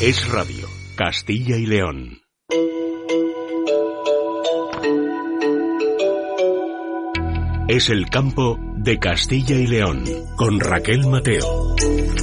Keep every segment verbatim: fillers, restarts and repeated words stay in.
Es Radio, Castilla y León. Es el campo de Castilla y León, con Raquel Mateo.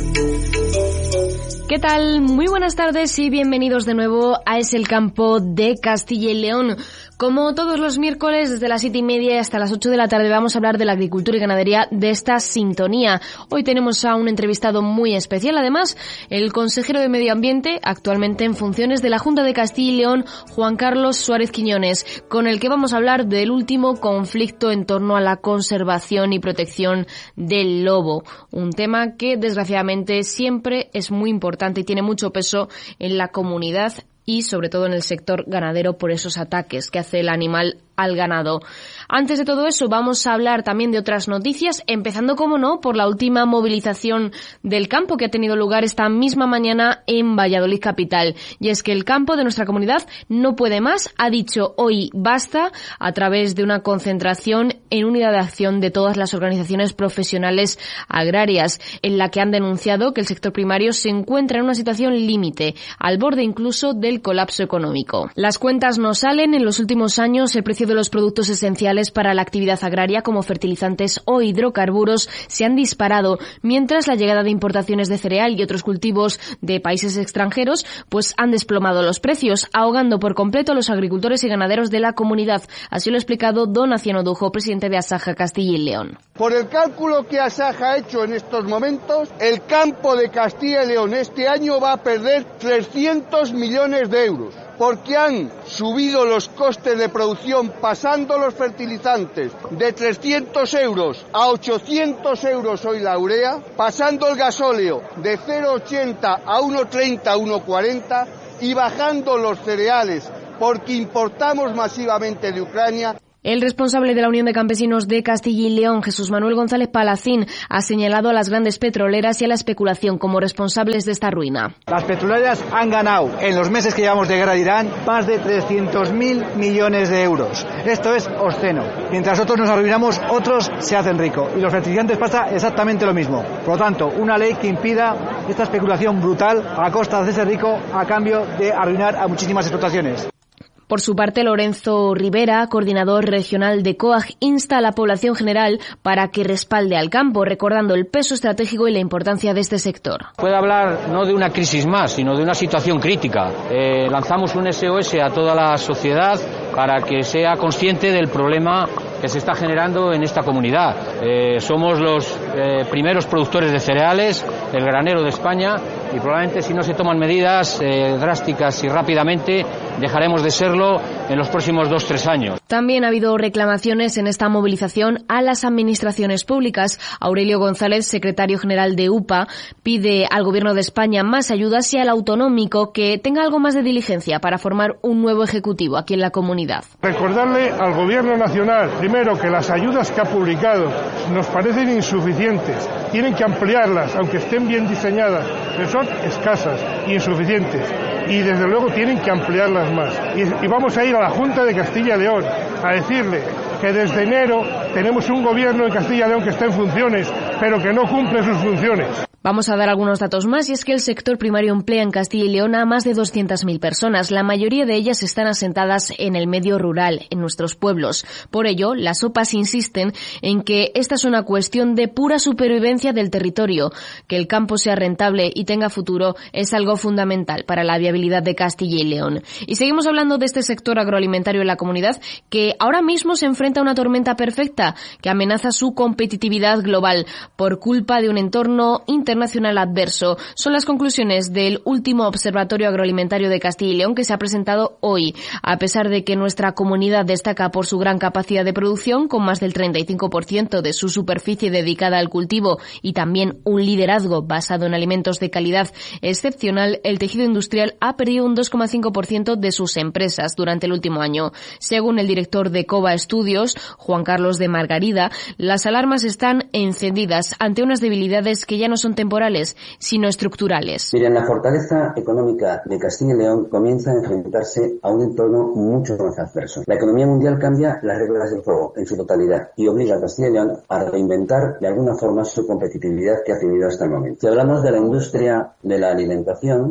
¿Qué tal? Muy buenas tardes y bienvenidos de nuevo a Es el campo de Castilla y León. Como todos los miércoles, desde las siete y media hasta las ocho de la tarde, vamos a hablar de la agricultura y ganadería de esta sintonía. Hoy tenemos a un entrevistado muy especial, además, el consejero de Medio Ambiente, actualmente en funciones de la Junta de Castilla y León, Juan Carlos Suárez Quiñones, con el que vamos a hablar del último conflicto en torno a la conservación y protección del lobo. Un tema que, desgraciadamente, siempre es muy importante y tiene mucho peso en la comunidad y sobre todo en el sector ganadero por esos ataques que hace el animal al ganado. Antes de todo eso, vamos a hablar también de otras noticias, empezando, como no, por la última movilización del campo que ha tenido lugar esta misma mañana en Valladolid capital. Y es que el campo de nuestra comunidad no puede más, ha dicho hoy basta, a través de una concentración en unidad de acción de todas las organizaciones profesionales agrarias, en la que han denunciado que el sector primario se encuentra en una situación límite, al borde incluso del colapso económico. Las cuentas no salen. En los últimos años el precio de los productos esenciales para la actividad agraria, como fertilizantes o hidrocarburos, se han disparado, mientras la llegada de importaciones de cereal y otros cultivos de países extranjeros pues han desplomado los precios, ahogando por completo a los agricultores y ganaderos de la comunidad. Así lo ha explicado don Aciano Dujo, presidente de Asaja Castilla y León. Por el cálculo que Asaja ha hecho en estos momentos, el campo de Castilla y León este año va a perder trescientos millones de euros, porque han subido los costes de producción, pasando los fertilizantes de trescientos euros a ochocientos euros hoy la urea, pasando el gasóleo de cero coma ochenta a uno coma treinta, uno coma cuarenta y bajando los cereales porque importamos masivamente de Ucrania. El responsable de la Unión de Campesinos de Castilla y León, Jesús Manuel González Palacín, ha señalado a las grandes petroleras y a la especulación como responsables de esta ruina. Las petroleras han ganado en los meses que llevamos de guerra de Irán más de trescientos mil millones de euros. Esto es obsceno. Mientras otros nos arruinamos, otros se hacen ricos. Y los fertilizantes pasa exactamente lo mismo. Por lo tanto, una ley que impida esta especulación brutal a costa de hacerse rico a cambio de arruinar a muchísimas explotaciones. Por su parte, Lorenzo Rivera, coordinador regional de COAG, insta a la población general para que respalde al campo, recordando el peso estratégico y la importancia de este sector. Puede hablar no de una crisis más, sino de una situación crítica. Eh, lanzamos un S O S a toda la sociedad para que sea consciente del problema que se está generando en esta comunidad. Eh, somos los eh, primeros productores de cereales, el granero de España, y probablemente si no se toman medidas eh, drásticas y rápidamente dejaremos de serlo en los próximos dos, tres años. También ha habido reclamaciones en esta movilización a las administraciones públicas. Aurelio González, secretario general de U P A, pide al Gobierno de España más ayudas y al autonómico que tenga algo más de diligencia para formar un nuevo ejecutivo aquí en la comunidad. Recordarle al Gobierno nacional, primero, que las ayudas que ha publicado nos parecen insuficientes. Tienen que ampliarlas, aunque estén bien diseñadas, pero son escasas e insuficientes. Y desde luego tienen que ampliarlas más. Y, y vamos a ir a la Junta de Castilla y León a decirle que desde enero tenemos un gobierno de Castilla y León que está en funciones, pero que no cumple sus funciones. Vamos a dar algunos datos más, y es que el sector primario emplea en Castilla y León a más de doscientas mil personas. La mayoría de ellas están asentadas en el medio rural, en nuestros pueblos. Por ello, las O P As insisten en que esta es una cuestión de pura supervivencia del territorio. Que el campo sea rentable y tenga futuro es algo fundamental para la viabilidad de Castilla y León. Y seguimos hablando de este sector agroalimentario en la comunidad, que ahora mismo se enfrenta a una tormenta perfecta que amenaza su competitividad global por culpa de un entorno internacional internacional adverso. Son las conclusiones del último Observatorio Agroalimentario de Castilla y León que se ha presentado hoy. A pesar de que nuestra comunidad destaca por su gran capacidad de producción, con más del treinta y cinco por ciento de su superficie dedicada al cultivo y también un liderazgo basado en alimentos de calidad excepcional, el tejido industrial ha perdido un dos coma cinco por ciento de sus empresas durante el último año. Según el director de Cova Estudios, Juan Carlos de Margarida, las alarmas están encendidas ante unas debilidades que ya no son temporales, sino estructurales. Miren, la fortaleza económica de Castilla y León comienza a enfrentarse a un entorno mucho más adverso. La economía mundial cambia las reglas del juego en su totalidad y obliga a Castilla y León a reinventar de alguna forma su competitividad que ha tenido hasta el momento. Si hablamos de la industria de la alimentación,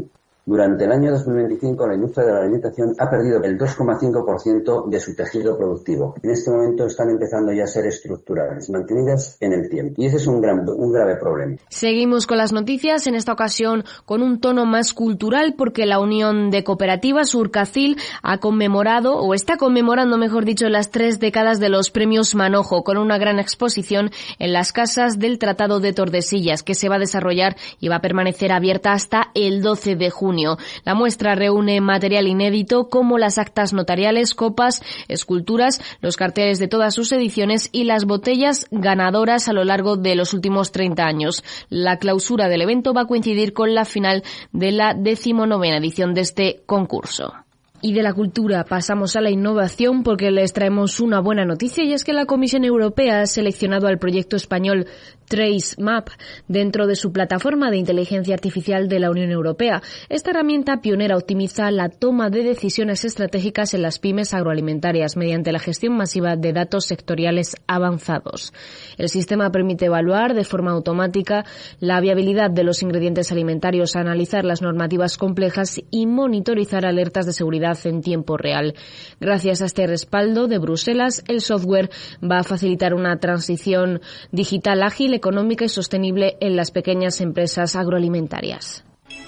Durante el año dos mil veinticinco, la industria de la alimentación ha perdido el dos coma cinco por ciento de su tejido productivo. En este momento están empezando ya a ser estructurales, mantenidas en el tiempo. Y ese es un, gran, un grave problema. Seguimos con las noticias, en esta ocasión con un tono más cultural, porque la Unión de Cooperativas Urcacil ha conmemorado, o está conmemorando, mejor dicho, las tres décadas de los premios Manojo, con una gran exposición en las casas del Tratado de Tordesillas, que se va a desarrollar y va a permanecer abierta hasta el doce de junio. La muestra reúne material inédito como las actas notariales, copas, esculturas, los carteles de todas sus ediciones y las botellas ganadoras a lo largo de los últimos treinta años. La clausura del evento va a coincidir con la final de la decimonovena edición de este concurso. Y de la cultura pasamos a la innovación, porque les traemos una buena noticia, y es que la Comisión Europea ha seleccionado al proyecto español TraceMap dentro de su plataforma de inteligencia artificial de la Unión Europea. Esta herramienta pionera optimiza la toma de decisiones estratégicas en las pymes agroalimentarias mediante la gestión masiva de datos sectoriales avanzados. El sistema permite evaluar de forma automática la viabilidad de los ingredientes alimentarios, analizar las normativas complejas y monitorizar alertas de seguridad en tiempo real. Gracias a este respaldo de Bruselas, el software va a facilitar una transición digital ágil, económica y sostenible en las pequeñas empresas agroalimentarias.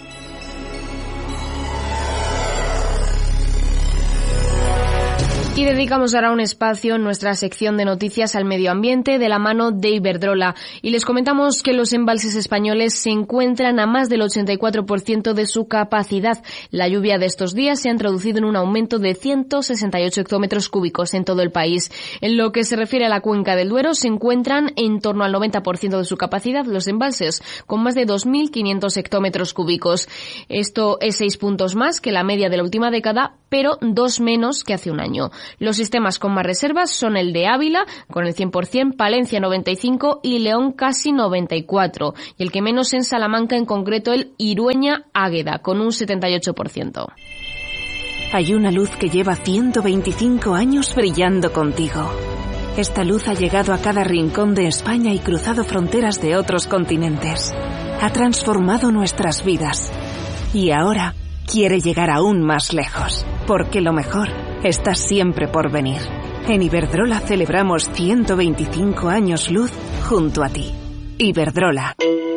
Y dedicamos ahora un espacio en nuestra sección de noticias al medio ambiente de la mano de Iberdrola. Y les comentamos que los embalses españoles se encuentran a más del ochenta y cuatro por ciento de su capacidad. La lluvia de estos días se ha introducido en un aumento de ciento sesenta y ocho hectómetros cúbicos en todo el país. En lo que se refiere a la cuenca del Duero, se encuentran en torno al noventa por ciento de su capacidad los embalses, con más de dos mil quinientos hectómetros cúbicos. Esto es seis puntos más que la media de la última década, pero dos menos que hace un año. Los sistemas con más reservas son el de Ávila, con el cien por ciento, Palencia noventa y cinco por ciento y León casi noventa y cuatro por ciento. Y el que menos en Salamanca, en concreto el Irueña-Águeda, con un setenta y ocho por ciento. Hay una luz que lleva ciento veinticinco años brillando contigo. Esta luz ha llegado a cada rincón de España y cruzado fronteras de otros continentes. Ha transformado nuestras vidas. Y ahora quiere llegar aún más lejos, porque lo mejor está siempre por venir. En Iberdrola celebramos ciento veinticinco años luz junto a ti. Iberdrola.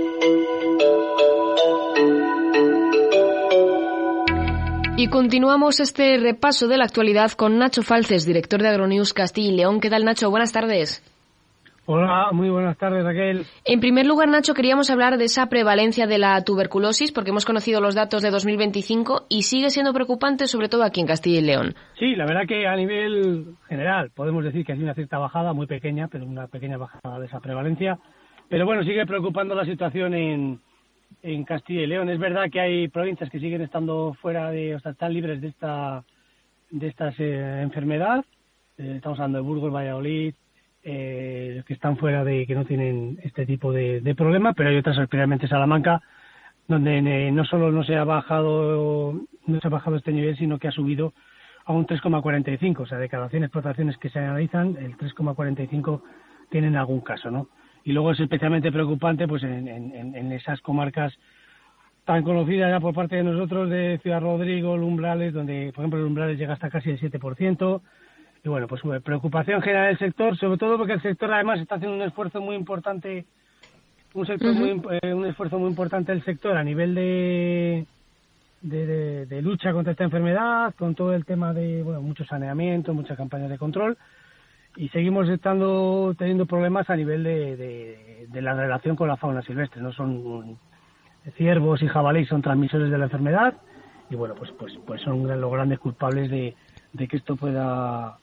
Y continuamos este repaso de la actualidad con Nacho Falces, director de Agronews Castilla y León. ¿Qué tal, Nacho? Buenas tardes. Hola, muy buenas tardes, Raquel. En primer lugar, Nacho, queríamos hablar de esa prevalencia de la tuberculosis, porque hemos conocido los datos de dos mil veinticinco y sigue siendo preocupante, sobre todo aquí en Castilla y León. Sí, la verdad que a nivel general podemos decir que ha sido una cierta bajada, muy pequeña, pero una pequeña bajada de esa prevalencia. Pero bueno, sigue preocupando la situación en, en Castilla y León. Es verdad que hay provincias que siguen estando fuera de, o sea, están libres de esta, de esta eh, enfermedad. Eh, estamos hablando de Burgos, Valladolid, Eh, que están fuera de, que no tienen este tipo de, de problema, pero hay otras, especialmente Salamanca, donde eh, no solo no se ha bajado no se ha bajado este nivel, sino que ha subido a un tres coma cuarenta y cinco, o sea, de cada cien explotaciones que se analizan, el tres coma cuarenta y cinco tienen algún caso, ¿no? Y luego es especialmente preocupante pues en, en, en esas comarcas tan conocidas ya por parte de nosotros, de Ciudad Rodrigo, Lumbrales, donde, por ejemplo, Lumbrales llega hasta casi el siete por ciento. Y bueno, pues preocupación general del sector, sobre todo porque el sector además está haciendo un esfuerzo muy importante, un sector uh-huh. muy, eh, un esfuerzo muy importante del sector a nivel de, de, de, de lucha contra esta enfermedad, con todo el tema de, bueno, mucho saneamiento, muchas campañas de control, y seguimos estando teniendo problemas a nivel de, de, de la relación con la fauna silvestre, no son ciervos y jabalíes, son transmisores de la enfermedad, y bueno, pues pues pues son los grandes culpables de, de que esto pueda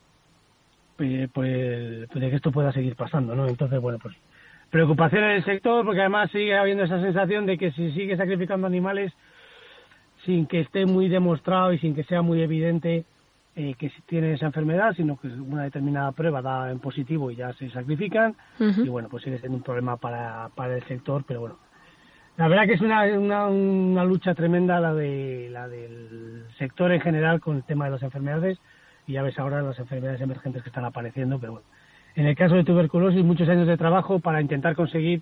Pues, pues de que esto pueda seguir pasando, ¿no? Entonces, bueno, pues preocupación en el sector, porque además sigue habiendo esa sensación de que se sigue sacrificando animales sin que esté muy demostrado y sin que sea muy evidente eh, que tienen esa enfermedad, sino que una determinada prueba da en positivo y ya se sacrifican. Uh-huh. Y bueno, pues sigue siendo un problema para, para el sector, pero bueno, la verdad que es una, una, una lucha tremenda la de la del sector en general con el tema de las enfermedades. Y ya ves ahora las enfermedades emergentes que están apareciendo, pero bueno. En el caso de tuberculosis, muchos años de trabajo para intentar conseguir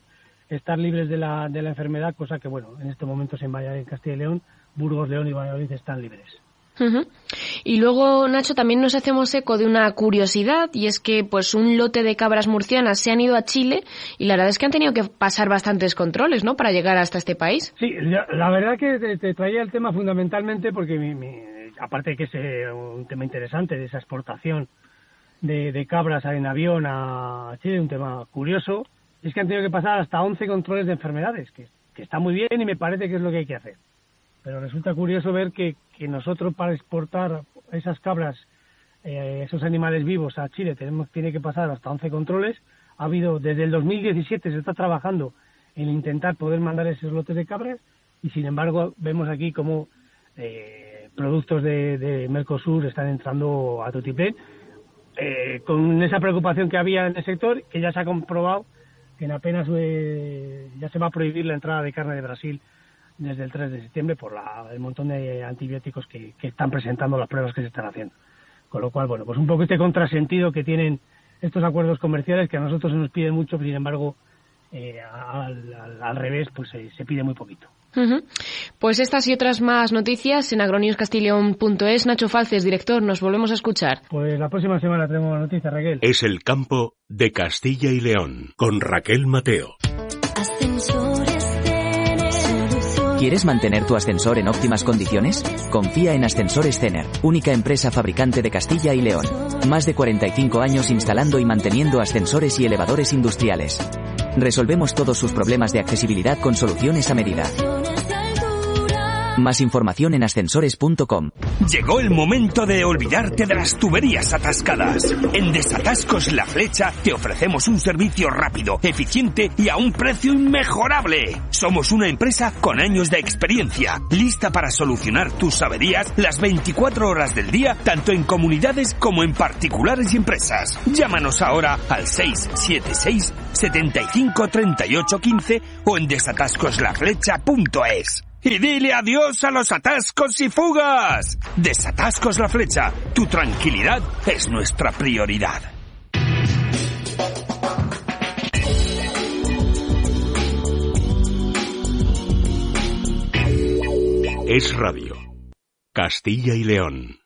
estar libres de la, de la enfermedad, cosa que, bueno, en este momento en, Valladolid, en Castilla y León, Burgos, León y Valladolid están libres. Uh-huh. Y luego, Nacho, también nos hacemos eco de una curiosidad, y es que pues un lote de cabras murcianas se han ido a Chile y la verdad es que han tenido que pasar bastantes controles, ¿no?, para llegar hasta este país. Sí, la, la verdad que te, te traía el tema fundamentalmente porque mi, mi, aparte de que es eh, un tema interesante de esa exportación de, de cabras en avión a Chile, un tema curioso, es que han tenido que pasar hasta once controles de enfermedades, que, que está muy bien y me parece que es lo que hay que hacer. Pero resulta curioso ver que, que nosotros para exportar esas cabras, eh, esos animales vivos a Chile, tenemos tiene que pasar hasta once controles. Ha habido, desde el dos mil diecisiete se está trabajando en intentar poder mandar esos lotes de cabras y sin embargo vemos aquí como eh, productos de, de Mercosur están entrando a tutiplén, eh, con esa preocupación que había en el sector, que ya se ha comprobado que en apenas eh, ya se va a prohibir la entrada de carne de Brasil desde el tres de septiembre por la, el montón de antibióticos que, que están presentando las pruebas que se están haciendo. Con lo cual, bueno, pues un poco este contrasentido que tienen estos acuerdos comerciales, que a nosotros se nos pide mucho, sin embargo, eh, al, al, al revés, pues eh, se pide muy poquito. Uh-huh. Pues estas y otras más noticias en agronewscastileon punto es. Nacho Falces, director, nos volvemos a escuchar. Pues la próxima semana tenemos noticias, Raquel. Es el campo de Castilla y León, con Raquel Mateo. ¿Quieres mantener tu ascensor en óptimas condiciones? Confía en Ascensores Cener, única empresa fabricante de Castilla y León. Más de cuarenta y cinco años instalando y manteniendo ascensores y elevadores industriales. Resolvemos todos sus problemas de accesibilidad con soluciones a medida. Más información en ascensores punto com. Llegó el momento de olvidarte de las tuberías atascadas. En Desatascos La Flecha te ofrecemos un servicio rápido, eficiente y a un precio inmejorable. Somos una empresa con años de experiencia, lista para solucionar tus averías las veinticuatro horas del día, tanto en comunidades como en particulares y empresas. Llámanos ahora al seis siete seis, setenta y cinco, treinta y ocho, quince o en desatascos la flecha punto es. Y dile adiós a los atascos y fugas. Desatascos La Flecha. Tu tranquilidad es nuestra prioridad. Es Radio. Castilla y León.